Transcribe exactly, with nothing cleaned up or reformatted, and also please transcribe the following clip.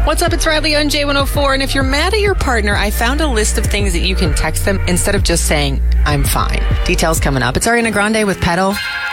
What's up? It's Riley on J one oh four. And if you're mad at your partner, I found a list of things that you can text them instead of just saying, I'm fine. Details coming up. It's Ariana Grande with Pedal.